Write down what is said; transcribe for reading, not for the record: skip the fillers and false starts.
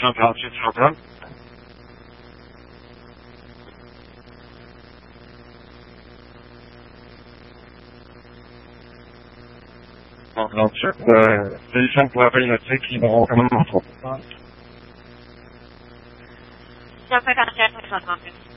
شكرا. لو تشيك ستيشن بين تسيكي بغو كمان محطوط. Don't forget to check my phone office.